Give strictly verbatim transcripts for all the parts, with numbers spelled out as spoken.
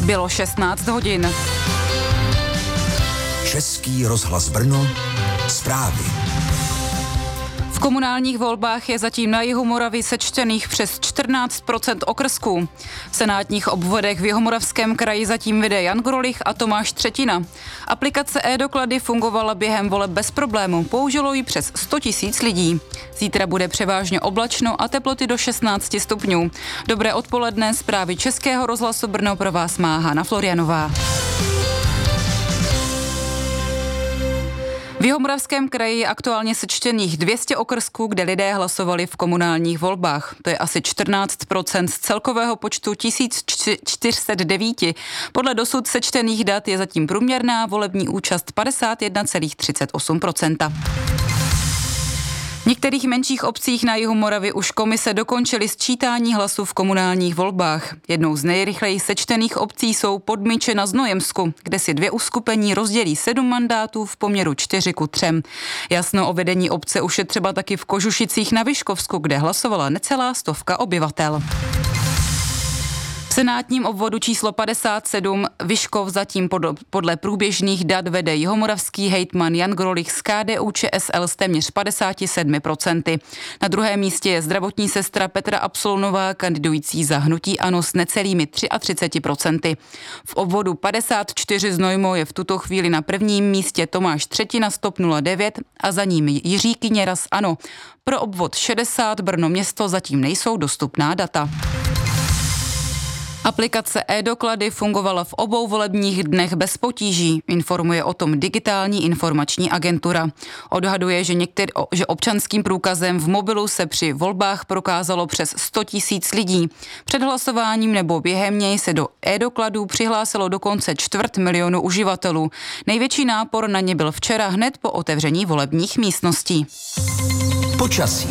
Bylo šestnáct hodin. Český rozhlas Brno, zprávy. V komunálních volbách je zatím na jihu Moravy sečtených přes čtrnáct procent okrsků. V senátních obvodech v Jihomoravském kraji zatím vede Jan Grolich a Tomáš Třetina. Aplikace e-doklady fungovala během voleb bez problému, použilo ji přes sto tisíc lidí. Zítra bude převážně oblačno a teploty do šestnáct stupňů. Dobré odpoledne, zprávy Českého rozhlasu Brno pro vás má Hana Florianová. V Jihomoravském kraji je aktuálně sečtených dvě stě okrsků, kde lidé hlasovali v komunálních volbách. To je asi čtrnáct procent z celkového počtu tisíc čtyři sta devět. Podle dosud sečtených dat je zatím průměrná volební účast padesát jedna celá třicet osm procenta. V některých menších obcích na jihu Moravy už komise dokončily sčítání hlasů v komunálních volbách. Jednou z nejrychleji sečtených obcí jsou Podmyče na Znojemsku, kde si dvě uskupení rozdělí sedm mandátů v poměru čtyři ku třem. Jasno o vedení obce už je třeba taky v Kožušicích na Vyškovsku, kde hlasovala necelá stovka obyvatel. V senátním obvodu číslo padesát sedm Vyškov zatím podle průběžných dat vede jihomoravský hejtman Jan Grolich z K D U Č S L s téměř padesát sedm procent. Na druhém místě je zdravotní sestra Petra Absolnová, kandidující za hnutí ANO s necelými třiceti třemi procenty. V obvodu padesát čtyři Znojmo je v tuto chvíli na prvním místě Tomáš Třetina z T O P nula devět a za ním Jiří Kyněra z ANO. Pro obvod šedesát Brno město zatím nejsou dostupná data. Aplikace e-doklady fungovala v obou volebních dnech bez potíží, informuje o tom Digitální informační agentura. Odhaduje, že, některý, že občanským průkazem v mobilu se při volbách prokázalo přes sto tisíc lidí. Před hlasováním nebo během něj se do e-dokladů přihlásilo dokonce čtvrt milionu uživatelů. Největší nápor na ně byl včera hned po otevření volebních místností. Počasí.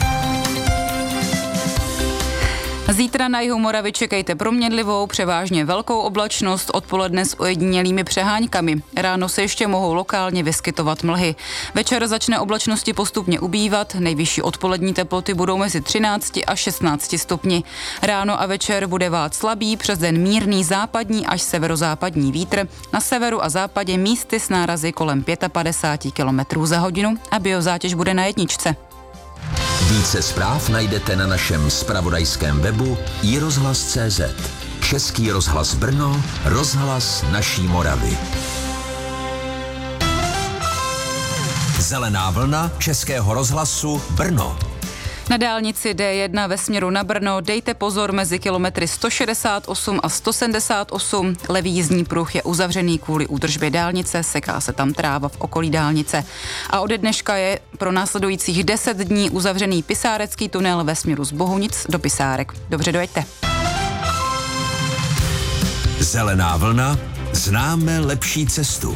Zítra na jihu Moravy čekejte proměnlivou, převážně velkou oblačnost, odpoledne s ojedinělými přeháňkami. Ráno se ještě mohou lokálně vyskytovat mlhy. Večer začne oblačnosti postupně ubývat, nejvyšší odpolední teploty budou mezi třinácti a šestnácti stupni. Ráno a večer bude vát slabý, přes den mírný západní až severozápadní vítr, na severu a západě místy s nárazy kolem padesát pět kilometrů za hodinu a biozátěž bude na jedničce. Více zpráv najdete na našem zpravodajském webu i rozhlas tečka cé zet. Český rozhlas Brno, rozhlas naší Moravy. Zelená vlna Českého rozhlasu Brno. Na dálnici D jedna ve směru na Brno dejte pozor mezi kilometry sto šedesát osm a sto sedmdesát osm. Levý jízdní pruh je uzavřený kvůli údržbě dálnice, seká se tam tráva v okolí dálnice. A ode dneška je pro následujících deset dní uzavřený Pisárecký tunel ve směru z Bohunic do Pisárek. Dobře dojeďte. Zelená vlna, známe lepší cestu.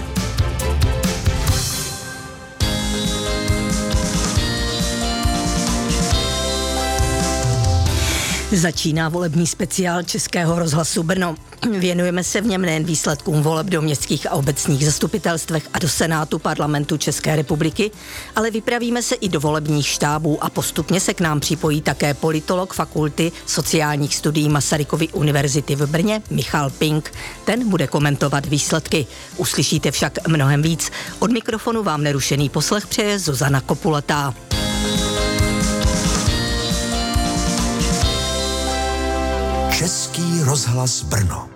Začíná volební speciál Českého rozhlasu Brno. Věnujeme se v něm nejen výsledkům voleb do městských a obecních zastupitelstvech a do Senátu Parlamentu České republiky, ale vypravíme se i do volebních štábů a postupně se k nám připojí také politolog Fakulty sociálních studií Masarykovy univerzity v Brně Michal Pink. Ten bude komentovat výsledky. Uslyšíte však mnohem víc. Od mikrofonu vám nerušený poslech přeje Zuzana Kopulatá. Český rozhlas Brno.